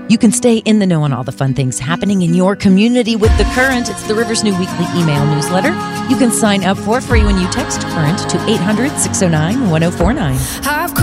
You can stay in the know on all the fun things happening in your community with The Current. It's the Rivers New Weekly email newsletter. You can sign up for free when you text CURRENT to 800-609-1049.